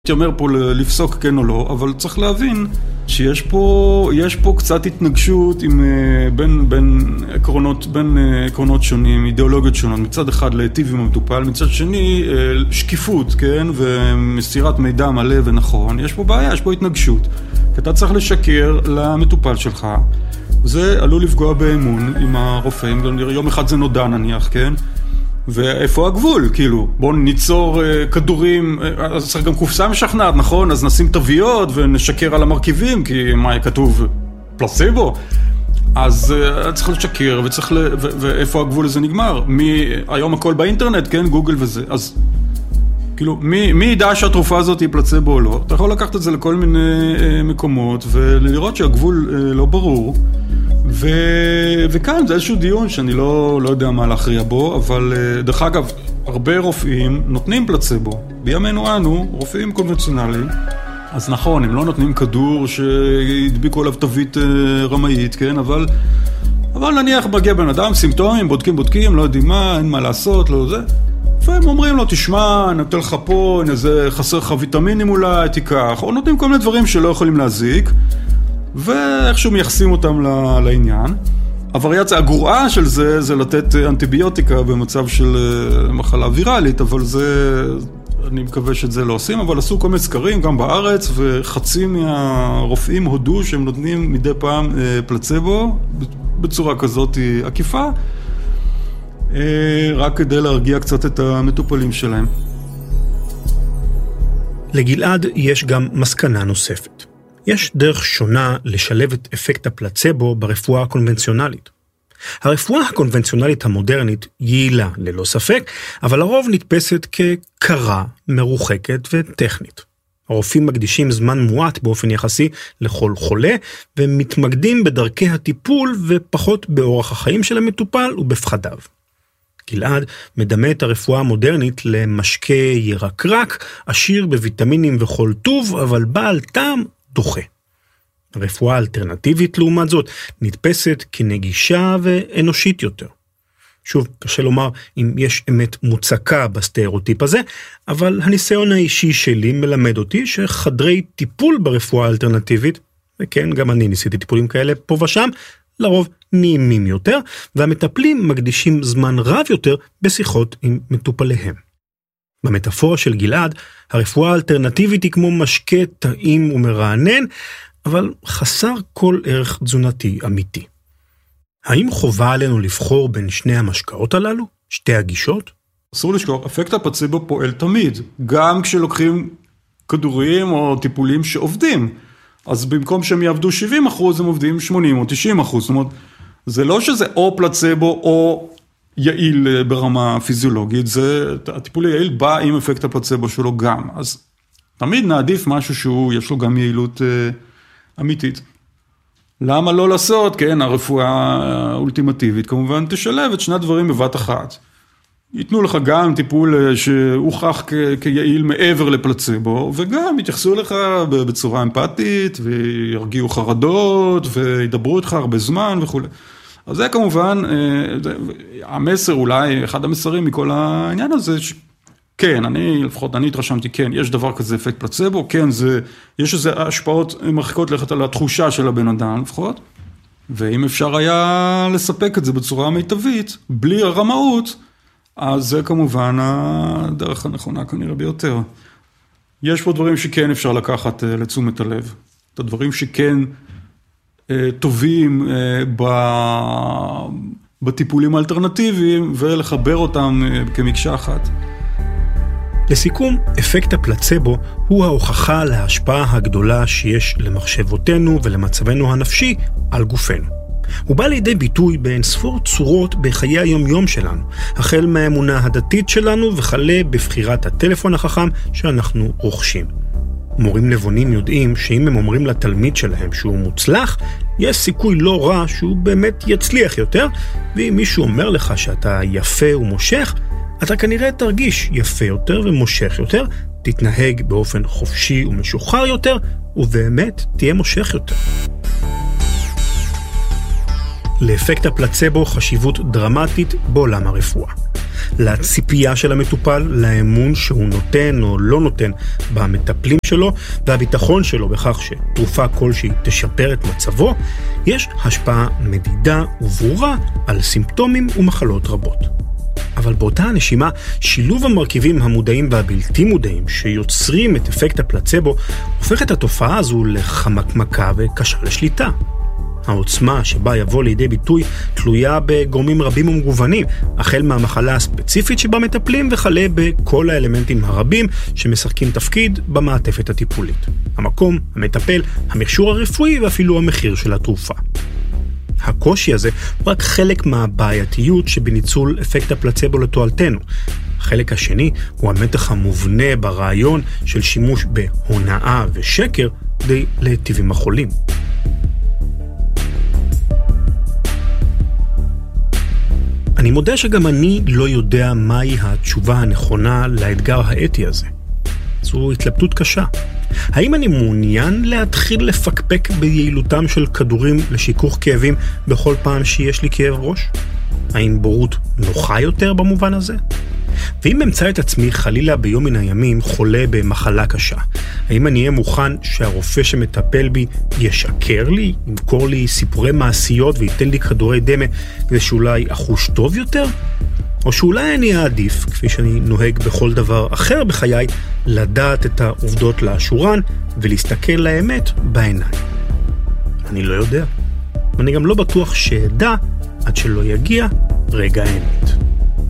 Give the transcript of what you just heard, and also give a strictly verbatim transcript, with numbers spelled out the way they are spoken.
הייתי אומר פה לפסוק כן או לא, אבל צריך להבין שיש פה, יש פה קצת התנגשות עם, בין, בין עקרונות, בין עקרונות שונים, אידיאולוגיות שונות. מצד אחד להיטיב עם המטופל, מצד שני שקיפות, כן, ומסירת מידע מלא ונכון. יש פה בעיה, יש פה התנגשות. כי אתה צריך לשקר למטופל שלך. זה עלול לפגוע באמון עם הרופאים. יום אחד זה נודע נניח, כן? ואיפה הגבול? כאילו, בואו ניצור uh, כדורים, אז צריך גם קופסה משכנעת, נכון? אז נשים תוויות ונשקר על המרכיבים, כי מה כתוב? פלסיבו? אז uh, צריך לשקר, וצריך ל... ו- ואיפה הגבול הזה נגמר? מי... היום הכל באינטרנט, כן? גוגל וזה. אז כאילו, מי, מי ידע שהתרופה הזאת היא פלצבו או לא? אתה יכול לקחת את זה לכל מיני uh, מקומות, ולראות שהגבול uh, לא ברור. ו... וכאן זה איזשהו דיון שאני לא, לא יודע מה להכריע בו, אבל דרך אגב, הרבה רופאים נותנים פלצבו. בימינו אנו, רופאים קונבנציונליים, אז נכון, הם לא נותנים כדור שהדביקו עליו תווית רמאית, כן? אבל, אבל נניח מגיע בן אדם, סימפטומים, בודקים בודקים, לא יודעים מה, אין מה לעשות, לא זה. והם אומרים לו, תשמע, נותן לך פה, איזה חסר לך ויטמינים אולי, תיקח, או נותנים כל מיני דברים שלא יכולים להזיק, ואיכשהו מייחסים אותם לעניין. הווריאציה הגרועה של זה, זה לתת אנטיביוטיקה במצב של מחלה ויראלית, אבל זה, אני מקווה שאת זה לא עושים, אבל עשו כל מיני סקרים גם בארץ, וחצי מהרופאים הודו שהם נותנים מדי פעם פלצבו, בצורה כזאת עקיפה, רק כדי להרגיע קצת את המטופלים שלהם. לגלעד יש גם מסקנה נוספת. יש דרך שונה לשלב את אפקט הפלצבו ברפואה הקונבנציונלית. הרפואה הקונבנציונלית המודרנית יעילה ללא ספק, אבל לרוב נתפסת כקרה, מרוחקת וטכנית. הרופאים מקדישים זמן מועט באופן יחסי לכל חולה, ומתמקדים בדרכי הטיפול ופחות באורח החיים של המטופל ובפחדיו. גלעד מדמה את הרפואה המודרנית למשקה ירקרק, עשיר בוויטמינים וכל טוב, אבל בעל טעם דוחה. הרפואה האלטרנטיבית לעומת זאת נתפסת כנגישה ואנושית יותר. שוב, קשה לומר אם יש אמת מוצקה בסטריאוטיפ הזה, אבל הניסיון האישי שלי מלמד אותי שחדרי טיפול ברפואה האלטרנטיבית, וכן, גם אני ניסיתי טיפולים כאלה פה ושם, לרוב נעימים יותר, והמטפלים מקדישים זמן רב יותר בשיחות עם מטופליהם. במטאפורה של גלעד, הרפואה האלטרנטיבית היא כמו משקה טעים ומרענן, אבל חסר כל ערך תזונתי אמיתי. האם חובה עלינו לבחור בין שני המשקאות הללו? שתי הגישות? אסור לשכוח, אפקט הפלצבו פועל תמיד, גם כשלוקחים כדורים או טיפולים שעובדים. אז במקום שהם יעבדו שבעים אחוז, הם עובדים שמונים או תשעים אחוז. זאת אומרת, זה לא שזה או פלצבו או יעיל ברמה פיזיולוגית, זה, הטיפול היעיל בא עם אפקט הפלצבו שלו גם. אז תמיד נעדיף משהו שהוא, יש לו גם יעילות אה, אמיתית. למה לא לעשות? כן, הרפואה האולטימטיבית, כמובן תשלב את שני הדברים בבת אחת. ייתנו לך גם טיפול שהוכח כ- כיעיל מעבר לפלצבו, וגם יתייחסו לך בצורה אמפתית, וירגיעו חרדות, וידברו איתך הרבה זמן וכו'. אז זה כמובן, המסר אולי, אחד המסרים מכל העניין הזה, כן, אני, לפחות אני התרשמתי, כן, יש דבר כזה אפקט פלצבו, כן, זה, יש איזה השפעות מרחיקות לכת על התחושה של הבן אדם, לפחות, ואם אפשר היה לספק את זה בצורה מיטבית, בלי הרמאות, אז זה כמובן הדרך הנכונה כנראה ביותר. יש פה דברים שכן אפשר לקחת לתשומת הלב, את הדברים שכן טובים בטיפולים האלטרנטיביים, ולחבר אותם כמקשה אחת. לסיכום, אפקט הפלצבו הוא ההוכחה להשפעה הגדולה שיש למחשבותינו ולמצבנו הנפשי על גופנו. הוא בא לידי ביטוי באין ספור צורות בחיי היום-יום שלנו, החל מהאמונה הדתית שלנו וכלה בבחירת הטלפון החכם שאנחנו רוכשים. מורים נבונים יודעים שאם הם אומרים לתלמיד שלהם שהוא מוצלח, יש סיכוי לא רע שהוא באמת יצליח יותר, ואם מישהו אומר לך שאתה יפה ומושך, אתה כנראה תרגיש יפה יותר ומושך יותר, תתנהג באופן חופשי ומשוחרר יותר, ובאמת תהיה מושך יותר. לאפקט הפלצבו חשיבות דרמטית בעולם הרפואה. לציפייה של המטופל, לאמון שהוא נותן או לא נותן במטפלים שלו, והביטחון שלו בכך שתרופה כלשהי תשפר את מצבו, יש השפעה מדידה וברורה על סימפטומים ומחלות רבות. אבל באותה הנשימה, שילוב המרכיבים המודעים והבלתי מודעים שיוצרים את אפקט הפלצבו, הופך את התופעה הזו לחמקמקה וקשה לשליטה. העוצמה שבה יבוא לידי ביטוי תלויה בגורמים רבים ומגוונים, החל מהמחלה הספציפית שבה מטפלים וכלה בכל האלמנטים הרבים שמשחקים תפקיד במעטפת הטיפולית. המקום, המטפל, המכשור הרפואי ואפילו המחיר של התרופה. הקושי הזה הוא רק חלק מהבעייתיות שבניצול אפקט הפלצבו לתועלתנו. החלק השני הוא המתח המובנה ברעיון של שימוש בהונאה ושקר כדי להיטיב עם החולים. אני מודה שגם אני לא יודע מהי התשובה הנכונה לאתגר האתי הזה. זו התלבטות קשה. האם אני מעוניין להתחיל לפקפק ביעילותם של כדורים לשיכוך כאבים בכל פעם שיש לי כאב ראש? האם בורות נוחה יותר במובן הזה? ואם אמצא את עצמי חלילה ביום מן הימים חולה במחלה קשה, האם אני אהיה מוכן שהרופא שמטפל בי ישקר לי, ימכור לי סיפורי מעשיות וייתן לי כדורי דמה כדי שאולי אחוש טוב יותר? או שאולי אני אעדיף, כפי שאני נוהג בכל דבר אחר בחיי, לדעת את העובדות לאשורן ולהסתכל לאמת בעיניים. אני לא יודע. ואני גם לא בטוח שידע עד שלא יגיע רגע האמת.